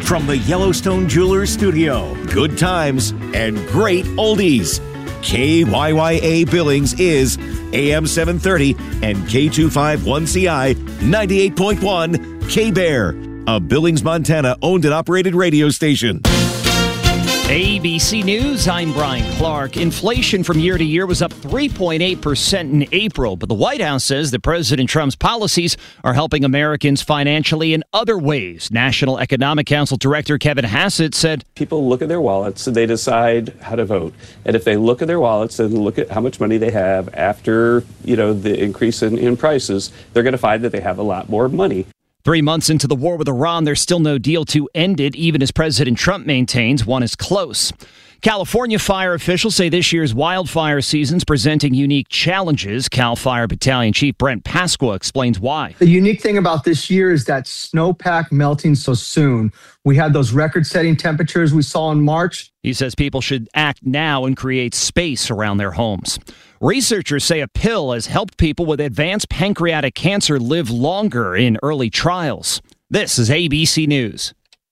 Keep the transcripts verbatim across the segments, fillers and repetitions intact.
From the Yellowstone Jewelers Studio, good times and great oldies. K Y Y A Billings is A M seven thirty and K two fifty-one C I ninety-eight point one K-Bear, a Billings, Montana owned and operated radio station. A B C News, I'm Brian Clark. Inflation from year to year was up three point eight percent in April, but the White House says that President Trump's policies are helping Americans financially in other ways. National Economic Council Director Kevin Hassett said, people look at their wallets and they decide how to vote. And if they look at their wallets and look at how much money they have after, you know, the increase in, in prices, they're going to find that they have a lot more money. Three months into the war with Iran, there's still no deal to end it, even as President Trump maintains one is close. California fire officials say this year's wildfire season's presenting unique challenges. Cal Fire Battalion Chief Brent Pasqua explains why. The unique thing about this year is that snowpack melting so soon. We had those record-setting temperatures we saw in March. He says people should act now and create space around their homes. Researchers say a pill has helped people with advanced pancreatic cancer live longer in early trials. This is A B C News.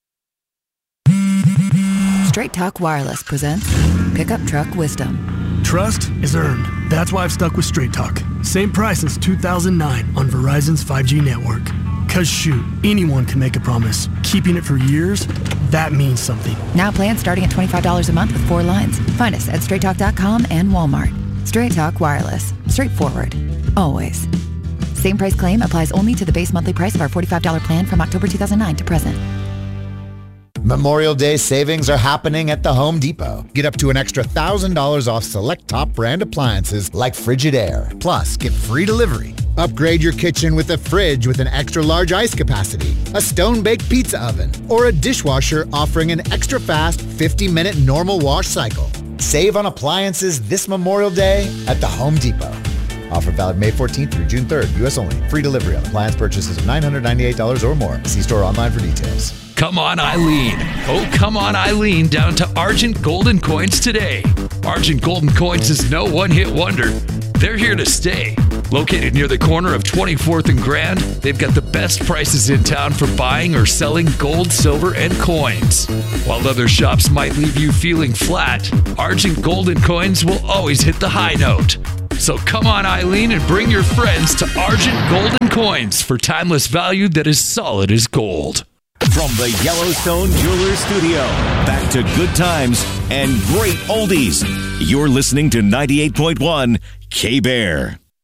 Straight Talk Wireless presents Pickup Truck Wisdom. Trust is earned. That's why I've stuck with Straight Talk. Same price since two thousand nine on Verizon's five G network. Cause shoot, anyone can make a promise. Keeping it for years, that means something. Now plans starting at twenty-five dollars a month with four lines. Find us at straight talk dot com and Walmart. Straight Talk Wireless. Straightforward. Always. Same price claim applies only to the base monthly price of our forty-five dollars plan from October two thousand nine to present. Memorial Day savings are happening at the Home Depot. Get up to an extra one thousand dollars off select top brand appliances like Frigidaire. Plus, get free delivery. Upgrade your kitchen with a fridge with an extra large ice capacity, a stone-baked pizza oven, or a dishwasher offering an extra fast fifty minute normal wash cycle. Save on appliances this Memorial Day at the Home Depot. Offer valid May fourteenth through June third. U S only. Free delivery on appliance purchases of nine hundred ninety-eight dollars or more. See store online for details. Come on, Eileen. Oh, come on, Eileen, down to Argent Golden Coins today. Argent Golden Coins is no one-hit wonder. They're here to stay. Located near the corner of twenty-fourth and Grand, they've got the best prices in town for buying or selling gold, silver, and coins. While other shops might leave you feeling flat, Argent Golden Coins will always hit the high note. So come on, Eileen, and bring your friends to Argent Golden Coins for timeless value that is solid as gold. From the Yellowstone Jewelers Studio, back to good times and great oldies. You're listening to ninety-eight point one K-Bear.